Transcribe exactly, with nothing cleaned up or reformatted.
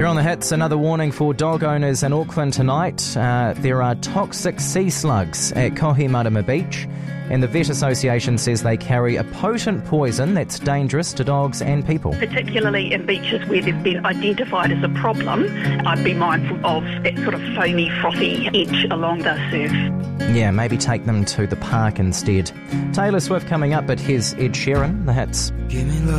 You're on the hits. Another warning for dog owners in Auckland tonight. Uh, there are toxic sea slugs at Kohimarama Beach, and the Vet Association says they carry a potent poison that's dangerous to dogs and people. Particularly in beaches where they've been identified as a problem, I'd be mindful of that sort of foamy, frothy edge along the surf. Yeah, maybe take them to the park instead. Taylor Swift coming up, but here's Ed Sheeran. The hits.